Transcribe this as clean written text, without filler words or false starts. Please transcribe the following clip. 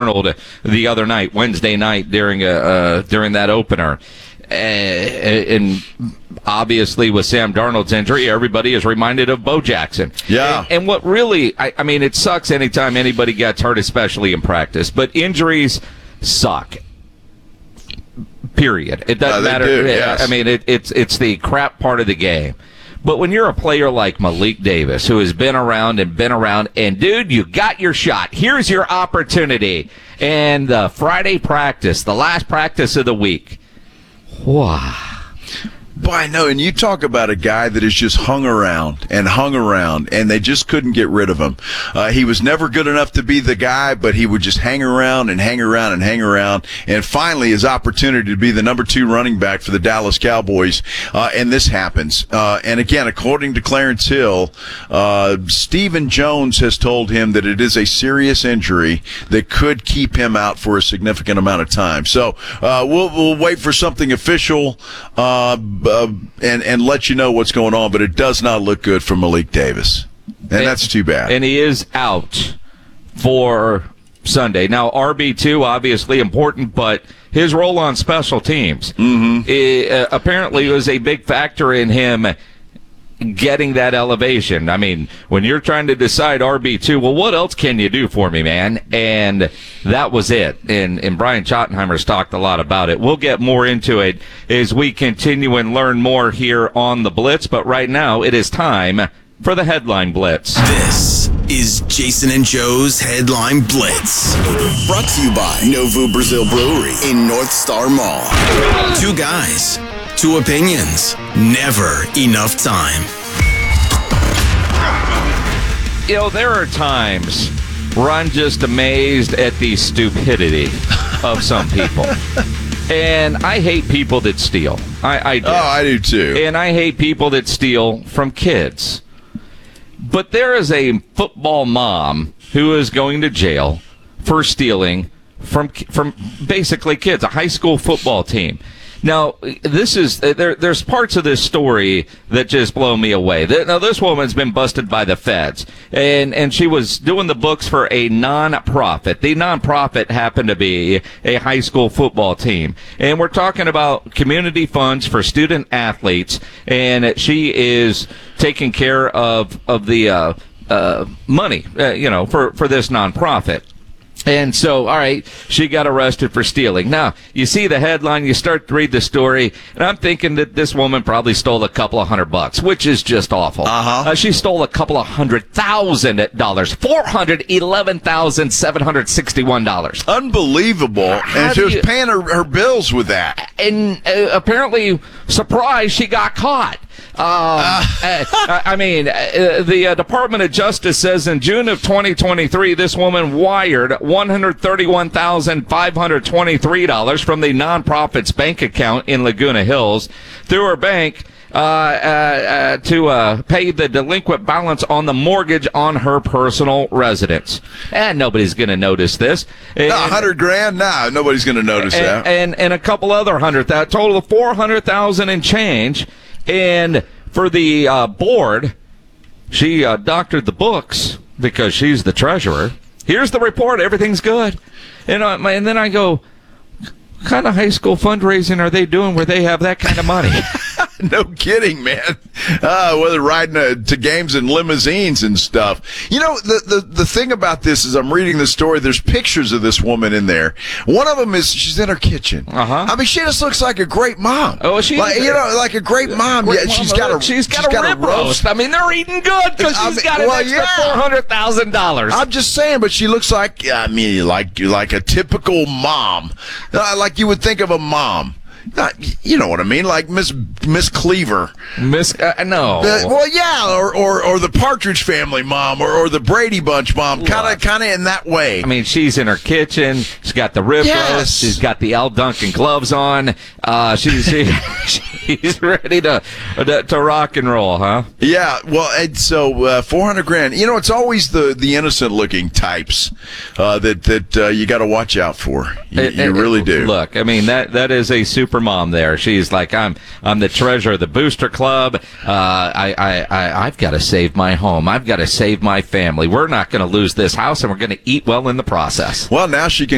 Darnold the other night, Wednesday night, during that opener. And obviously with Sam Darnold's injury, everybody is reminded of Bo Jackson. Yeah. And what really, I mean, it sucks anytime anybody gets hurt, especially in practice. But injuries suck. Period. It doesn't matter. Do, yes. I mean, it's the crap part of the game. But when you're a player like Malik Davis, who has been around, and dude, you got your shot. Here's your opportunity. And the Friday practice, the last practice of the week. Wow. Boy, I know, and you talk about a guy that has just hung around, and they just couldn't get rid of him. He was never good enough to be the guy, but he would just hang around, and finally his opportunity to be the number 2 running back for the Dallas Cowboys, and this happens. And again, according to Clarence Hill, Stephen Jones has told him that it is a serious injury that could keep him out for a significant amount of time. So we'll wait for something official, and let you know what's going on, but it does not look good for Malik Davis. And that's too bad. And he is out for Sunday. Now, RB2, obviously important, but his role on special teams apparently was a big factor in him getting that elevation. I mean, when you're trying to decide RB2, well, what else can you do for me, man? And that was it. And Brian Schottenheimer's talked a lot about it. We'll get more into it as we continue and learn more here on the Blitz. But right now, it is time for the Headline Blitz. This is Jason and Joe's Headline Blitz. Brought to you by Novu Brazil Brewery in North Star Mall. 2 guys, 2 opinions, never enough time. You know, there are times where I'm just amazed at the stupidity of some people. And I hate people that steal. I do. Oh, I do too. And I hate people that steal from kids. But there is a football mom who is going to jail for stealing from basically kids, a high school football team. Now, this is there's parts of this story that just blow me away. Now, this woman's been busted by the feds, and she was doing the books for a nonprofit. The nonprofit happened to be a high school football team, and we're talking about community funds for student athletes, and she is taking care of the money, for this nonprofit. And so, all right, she got arrested for stealing. Now, you see the headline, you start to read the story, and I'm thinking that this woman probably stole a couple of $100, which is just awful. She stole a couple of $100,000, $411,761. Unbelievable. And she was paying her bills with that. And apparently, surprise, she got caught. The Department of Justice says in June of 2023, this woman wired $131,523 from the nonprofit's bank account in Laguna Hills through her bank to pay the delinquent balance on the mortgage on her personal residence. And nobody's going to notice this. $100,000? Nah, nobody's going to notice that. And a couple other $100,000, total of $400,000 and change. And for the board, she doctored the books because she's the treasurer. Here's the report. Everything's good. And then I go, what kind of high school fundraising are they doing where they have that kind of money? No kidding, man. Whether riding to games in limousines and stuff. You know, the thing about this is I'm reading the story. There's pictures of this woman in there. One of them is she's in her kitchen. I mean, she just looks like a great mom. Oh, she's like a great mom. Great mom. She's got a rib roast. I mean, they're eating good because she's got an extra $400,000. I'm just saying, but she looks like like a typical mom, like you would think of a mom. You know what I mean, like Miss Cleaver. No. Or the Partridge Family mom, or the Brady Bunch mom, kind of in that way. I mean, she's in her kitchen. She's got the rib roast. She's got the Al Duncan gloves on. She's ready to rock and roll, huh? Yeah. Well, and so $400,000. You know, it's always the innocent looking types that you got to watch out for. You really do. Look, I mean that is a super mom there. She's like, I'm the treasurer of the Booster Club. I've got to save my home. I've got to save my family. We're not going to lose this house, and we're going to eat well in the process. Well, now she can